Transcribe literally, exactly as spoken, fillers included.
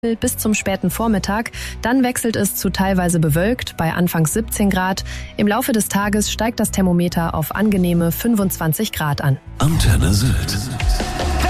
bis zum späten Vormittag. Dann wechselt es zu teilweise bewölkt bei anfangs siebzehn Grad. Im Laufe des Tages steigt das Thermometer auf angenehme fünfundzwanzig Grad an. Antenne Sylt.